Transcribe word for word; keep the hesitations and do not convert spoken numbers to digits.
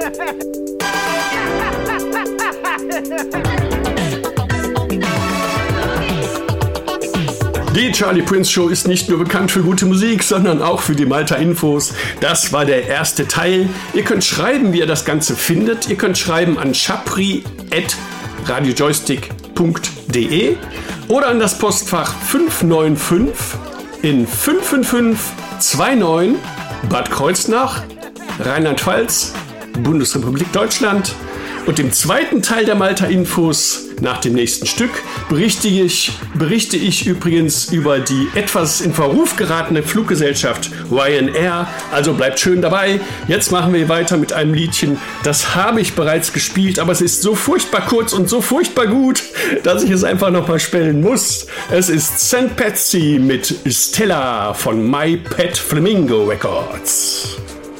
Die Charlie Prince Show ist nicht nur bekannt für gute Musik, sondern auch für die Malta-Infos. Das war der erste Teil. Ihr könnt schreiben, wie ihr das Ganze findet. Ihr könnt schreiben an chapri at radiojoystick punkt de oder an das Postfach fünf neun fünf in fünf fünf fünf zwei neun Bad Kreuznach, Rheinland-Pfalz, Bundesrepublik Deutschland. Und im zweiten Teil der Malta-Infos, nach dem nächsten Stück, berichte ich, berichte ich übrigens über die etwas in Verruf geratene Fluggesellschaft Ryanair. Also bleibt schön dabei. Jetzt machen wir weiter mit einem Liedchen, das habe ich bereits gespielt, aber es ist so furchtbar kurz und so furchtbar gut, dass ich es einfach nochmal spielen muss. Es ist Saint Patsy mit Stella von My Pet Flamingo Records.